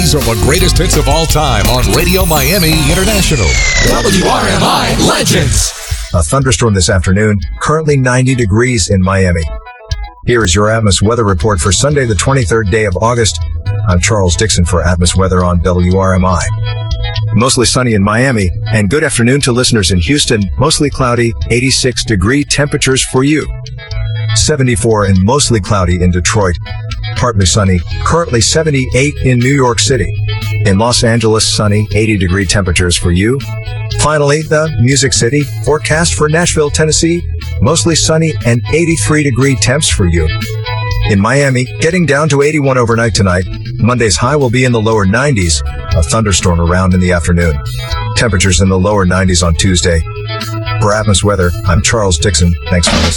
These are the greatest hits of all time on Radio Miami International. WRMI Legends. A thunderstorm this afternoon, currently 90 degrees in Miami. Here is your Atmos weather report for Sunday, the 23rd day of August. I'm Charles Dixon for Atmos Weather on WRMI. Mostly sunny in Miami, and good afternoon to listeners in Houston. Mostly cloudy, 86-degree temperatures for you. 74 and mostly cloudy in Detroit. Partly sunny, currently 78 in New York City. In Los Angeles, sunny, 80-degree temperatures for you. Finally, the Music City, forecast for Nashville, Tennessee, mostly sunny and 83-degree temps for you. In Miami, getting down to 81 overnight tonight. Monday's high will be in the lower 90s, a thunderstorm around in the afternoon. Temperatures in the lower 90s on Tuesday. For Atmos Weather, I'm Charles Dixon. Thanks for listening.